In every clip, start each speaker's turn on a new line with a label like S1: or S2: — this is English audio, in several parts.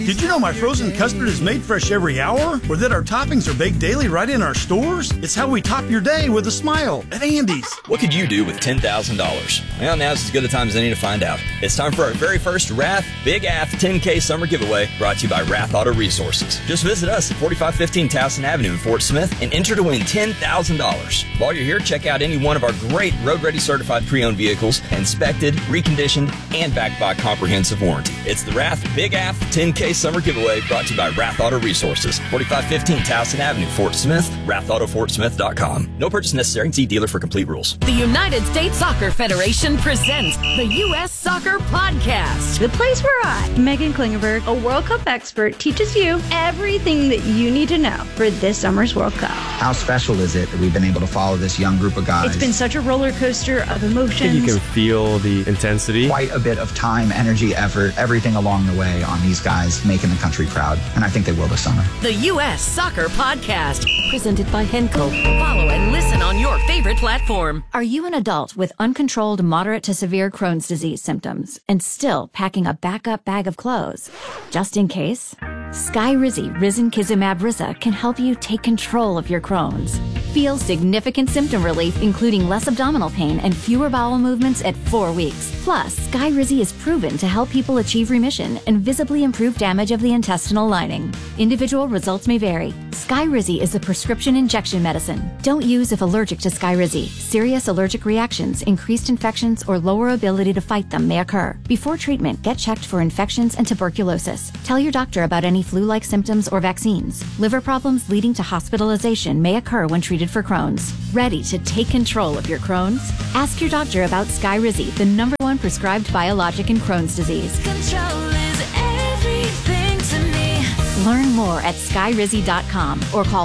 S1: Did you know my frozen custard is made fresh every hour? Or that our toppings are baked daily right in our stores? It's how we top your day with a smile at Andy's.
S2: What could you do with $10,000? Well, now's as good a time as any to find out. It's time for our very first Wrath Big AF 10K Summer Giveaway, brought to you by Wrath Auto Resources. Just visit us at 4515 Towson Avenue in Fort Smith and enter to win $10,000. While you're here, check out any one of our great road-ready certified pre-owned vehicles, inspected, reconditioned, and backed by comprehensive warranty. It's the Wrath Big AF 10K Summer Giveaway, brought to you by Wrath Auto Resources, 4515 Towson Avenue, Fort Smith, WrathAutoFortSmith.com. No purchase necessary. See dealer for complete rules.
S3: The United States Soccer Federation presents the U.S. Soccer Podcast.
S4: The place where I, Megan Klingenberg, a World Cup expert, teaches you everything that you need to know for this summer's World Cup.
S5: How special is it that we've been able to follow this young group of guys?
S4: It's been such a roller coaster of emotions.
S6: I think you can feel the intensity.
S5: Quite a bit of time, energy, effort, everything along the way on these guys making the country proud. And I think they will this summer.
S3: The U.S. Soccer Podcast, presented by Henkel. Follow and listen on your favorite platform.
S7: Are you an adult with uncontrolled moderate to severe Crohn's disease symptoms and still packing a backup bag of clothes? Just in case? Skyrizi Risankizumab Riza can help you take control of your Crohn's. Feel significant symptom relief, including less abdominal pain and fewer bowel movements at 4 weeks. Plus, Skyrizi is proven to help people achieve remission and visibly improve damage of the intestinal lining. Individual results may vary. Skyrizi is a prescription injection medicine. Don't use if allergic to Skyrizi. Serious allergic reactions, increased infections, or lower ability to fight them may occur. Before treatment, get checked for infections and tuberculosis. Tell your doctor about any flu-like symptoms or vaccines. Liver problems leading to hospitalization may occur when treated for Crohn's. Ready to take control of your Crohn's? Ask your doctor about Skyrizi, the #1 prescribed biologic in Crohn's disease.
S3: Control is everything to me.
S7: Learn more at skyrizi.com or call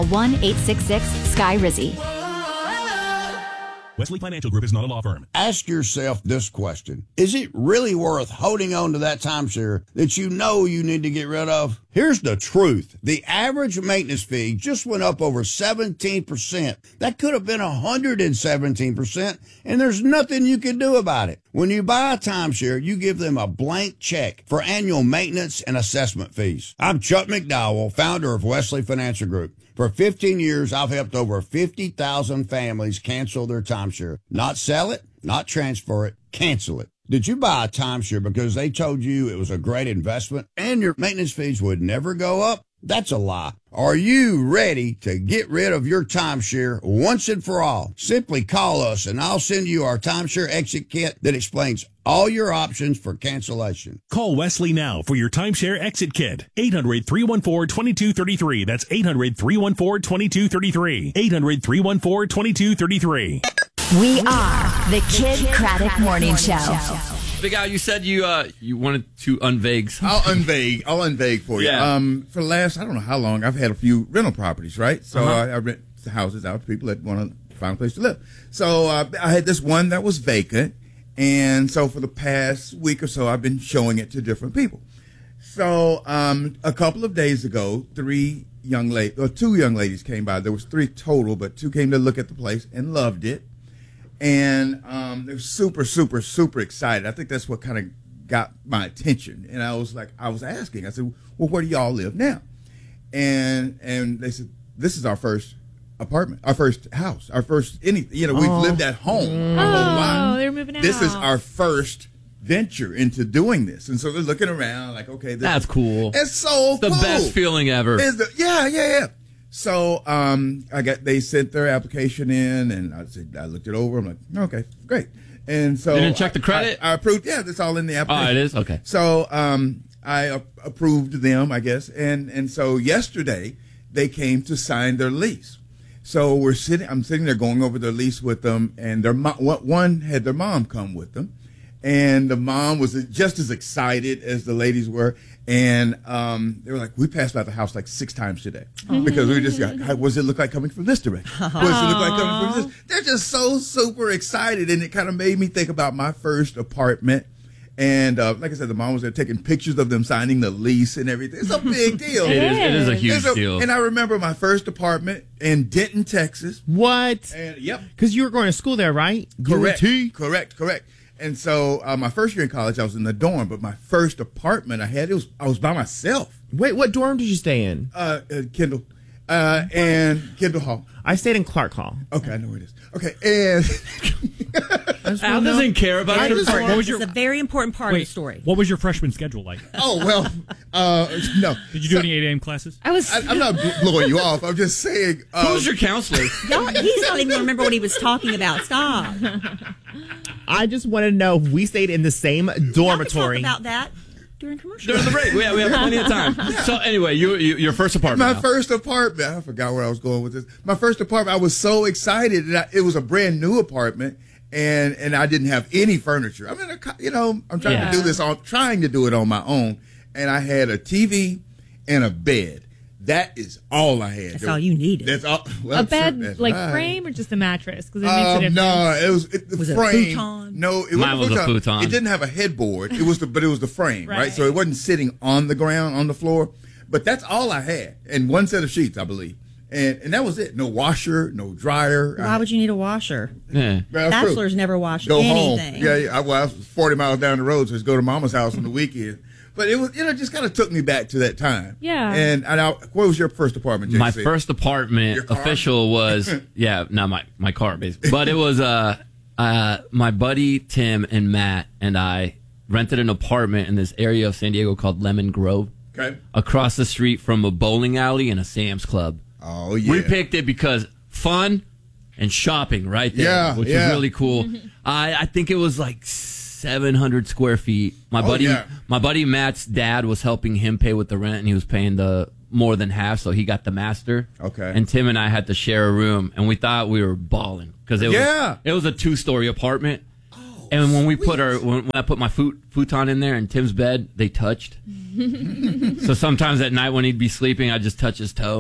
S7: 1-866-SKYRIZI.
S8: Wesley Financial Group is not a law firm.
S9: Ask yourself this question. Is it really worth holding on to that timeshare that you know you need to get rid of? Here's the truth. The average maintenance fee just went up over 17%. That could have been 117%, and there's nothing you can do about it. When you buy a timeshare, you give them a blank check for annual maintenance and assessment fees. I'm Chuck McDowell, founder of Wesley Financial Group. For 15 years, I've helped over 50,000 families cancel their timeshare. Not sell it, not transfer it, cancel it. Did you buy a timeshare because they told you it was a great investment and your maintenance fees would never go up? That's a lie. Are you ready to get rid of your timeshare once and for all? Simply call us and I'll send you our timeshare exit kit that explains all your options for cancellation.
S8: Call Wesley now for your timeshare exit kit. 800-314-2233. That's 800-314-2233. 800-314-2233.
S3: We are the Kid Craddock Morning Show.
S10: Big Al, you said you wanted to unvague something.
S11: I'll unvague for you.
S10: Yeah.
S11: For the last, I don't know how long, I've had a few rental properties, right? So I rent the houses out to people that want to find a place to live. So I had this one that was vacant, and so for the past week or so, I've been showing it to different people. So a couple of days ago, two young ladies came by. There was 3 total, but 2 came to look at the place and loved it. And they're super, super, super excited. I think that's what kind of got my attention. And I was asking, I said, well, where do y'all live now? And they said, this is our first apartment, our first house, our first anything. You know, we've lived at home our whole life.
S12: They're moving out.
S11: This is our first venture into doing this. And so they're looking around like, okay,
S10: that's cool.
S11: It's so
S10: cool. The best feeling ever.
S11: Yeah. So they sent their application in, and I looked it over. I'm like, okay, great. And so
S10: you didn't check the credit?
S11: I approved. Yeah, that's all in the application.
S10: Oh, it is? Okay.
S11: So I approved them, I guess. And so yesterday they came to sign their lease. So I'm sitting there going over their lease with them, and one had their mom come with them. And the mom was just as excited as the ladies were. And they were like, we passed by the house like 6 times today. Because we just got, what does it look like coming from this direction? What does it look like coming from this? They're just so super excited. And it kind of made me think about my first apartment. And like I said, the mom was there taking pictures of them signing the lease and everything. It's a big deal.
S10: It is a huge deal.
S11: And I remember my first apartment in Denton, Texas.
S12: What?
S11: And, yep.
S12: Because you were going to school there, right?
S11: Correct.
S12: UT?
S11: Correct. And so my first year in college, I was in the dorm, but my first apartment I was by myself.
S12: Wait, what dorm did you stay in?
S11: Kendall. And Kendall Hall.
S12: I stayed in Clark Hall.
S11: Okay, I know where it is. Okay, and
S10: Al doesn't care about your
S13: What was a very important part of the story.
S8: What was your freshman schedule like?
S11: Oh, well, no.
S8: Did you do any 8 a.m. classes?
S11: I'm not blowing you off. I'm just saying.
S10: Who's your counselor?
S13: He's not even going to remember what he was talking about. Stop.
S12: I just want to know if we stayed in the same dormitory.
S13: Talk about that during commercial.
S10: During the break. We have plenty of time. So anyway, your first apartment.
S11: My first apartment. I forgot where I was going with this. My first apartment. I was so excited. It was a brand new apartment, and I didn't have any furniture. I mean, I'm trying to do this. I'm trying to do it on my own, and I had a TV and a bed. That is all I had.
S13: That's all you needed.
S11: That's all. Well,
S14: a bed, frame, or just a mattress? Because it makes a difference.
S11: No, it was the frame.
S13: It a futon?
S11: No, it
S10: Mine was a futon.
S11: It didn't have a headboard. It was the frame, right? So it wasn't sitting on the ground on the floor. But that's all I had, and one set of sheets, I believe, and that was it. No washer, no dryer.
S13: Why would you need a washer?
S10: Yeah.
S13: Bachelors never wash
S11: Go
S13: anything.
S11: home. Yeah. I was 40 miles down the road, so just go to Mama's house on the weekend. But it was, just kind of took me back to that time.
S14: Yeah.
S11: And what was your first apartment, JC?
S10: My first apartment official was, not my car, basically. But it was my buddy Tim and Matt and I rented an apartment in this area of San Diego called Lemon Grove.
S11: Okay.
S10: Across the street from a bowling alley and a Sam's Club.
S11: Oh, yeah.
S10: We picked it because fun and shopping right there, which was really cool. I think it was like 700 square feet. My buddy Matt's dad was helping him pay with the rent, and he was paying the more than half, so he got the master.
S11: Okay.
S10: And Tim and I had to share a room, and we thought we were balling because it was a 2-story apartment. Oh, and when when I put my futon in there and Tim's bed, they touched. So sometimes at night when he'd be sleeping, I'd just touch his toe.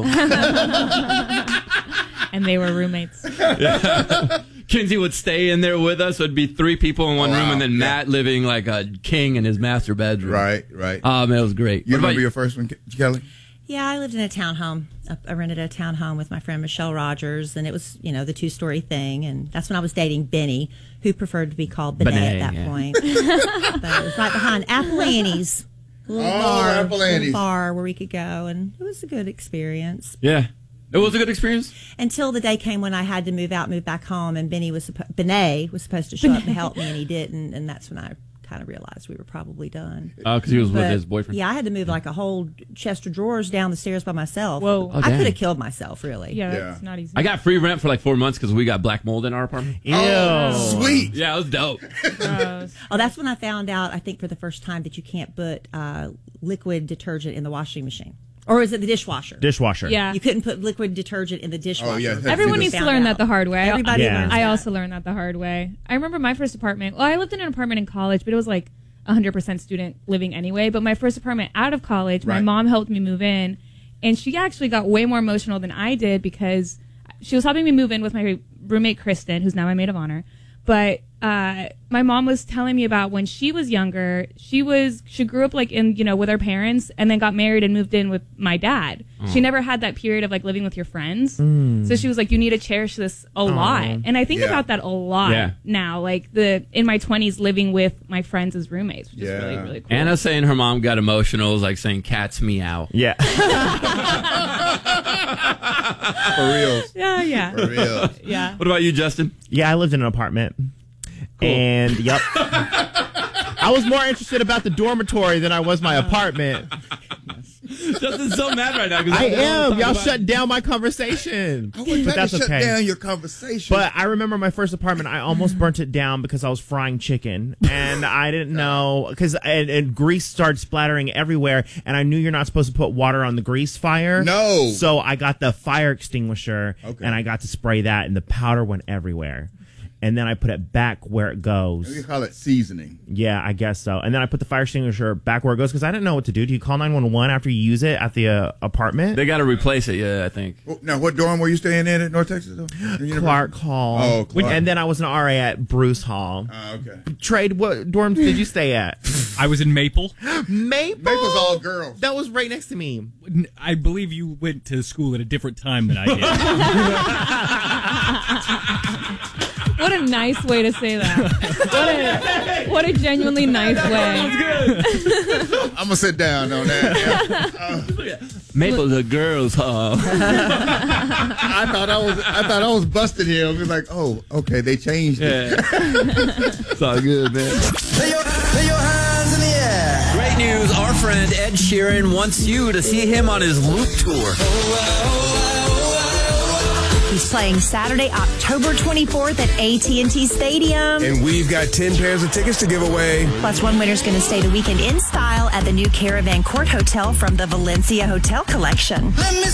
S14: And they were roommates.
S10: Kinsey would stay in there with us. So it'd be 3 people in one room, and then Matt living like a king in his master bedroom.
S11: Right.
S10: It was great.
S11: You remember your first one, Kelly?
S13: Yeah, I lived in a townhome. I rented a townhome with my friend Michelle Rogers, and it was, the 2-story thing. And that's when I was dating Benny, who preferred to be called Benet at that point. But it was right behind Apple Annie's. Little bar where we could go, and it was a good experience.
S10: Yeah. It was a good experience?
S13: Until the day came when I had to move back home, and Benet was supposed to show up and help me, and he didn't, and that's when I kind of realized we were probably done.
S10: Oh, because he was with his boyfriend?
S13: Yeah, I had to move like a whole chest of drawers down the stairs by myself.
S14: Whoa.
S13: I could have killed myself, really.
S14: Yeah, it's not easy.
S10: I got free rent for like 4 months because we got black mold in our apartment.
S12: Ew.
S11: Oh, sweet.
S10: Yeah, it was dope.
S13: That's when I found out, I think for the first time, that you can't put liquid detergent in the washing machine. Or is it the dishwasher?
S12: Dishwasher.
S14: Yeah.
S13: You couldn't put liquid detergent in the dishwasher.
S11: Oh, yeah.
S14: Everyone needs to learn that the hard way.
S13: Everybody learns
S14: I
S13: that.
S14: also learned that the hard way. I remember my first apartment. Well, I lived in an apartment in college, but it was like 100% student living anyway. But my first apartment out of college, my mom helped me move in. And she actually got way more emotional than I did because she was helping me move in with my roommate, Kristen, who's now my maid of honor. But my mom was telling me about when she was younger, she grew up like in, with her parents and then got married and moved in with my dad. She never had that period of like living with your friends. So she was like, you need to cherish this a lot. And I think about that a lot now, like in my 20s living with my friends as roommates, which is really, really cool.
S10: Anna saying her mom got emotional is like saying cats meow.
S12: Yeah.
S11: For real.
S14: Yeah.
S11: For real.
S14: Yeah.
S10: What about you, Justin?
S12: Yeah, I lived in an apartment. Cool. And, yep. I was more interested about the dormitory than I was my apartment.
S10: Justin's so mad right now.
S12: I am. Y'all shut down my conversation.
S11: I wouldn't
S12: but
S11: have
S12: that's
S11: to shut
S12: okay.
S11: down your conversation.
S12: But I remember my first apartment, I almost burnt it down because I was frying chicken. And I didn't know, and grease started splattering everywhere. And I knew you're not supposed to put water on the grease fire.
S11: No.
S12: So I got the fire extinguisher, and I got to spray that, and the powder went everywhere. And then I put it back where it goes.
S11: You call it seasoning.
S12: Yeah, I guess so. And then I put the fire extinguisher back where it goes because I didn't know what to do. Do you call 911 after you use it at the apartment?
S10: They got to replace it, I think.
S11: Now, what dorm were you staying in at North Texas, though?
S12: Clark Hall.
S11: Oh, Clark.
S12: And then I was an RA at Bruce Hall.
S11: Okay.
S12: Trade, what dorms did you stay at?
S8: I was in Maple.
S12: Maple?
S11: Maple's all girls.
S12: That was right next to me.
S8: I believe you went to school at a different time than I did.
S14: What a nice way to say that. What a genuinely nice way.
S11: I'm gonna sit down on that.
S10: Maple the girls' hall.
S11: I thought I was busting him. It was like, oh, okay, they changed it.
S10: It's all good, man.
S15: Lay your hands in the air.
S10: Great news. Our friend Ed Sheeran wants you to see him on his Loop tour.
S16: He's playing Saturday, October 24th at AT&T Stadium.
S17: And we've got 10 pairs of tickets to give away.
S16: Plus, one winner's going to stay the weekend in style at the new Caravan Court Hotel from the Valencia Hotel Collection.
S15: Let me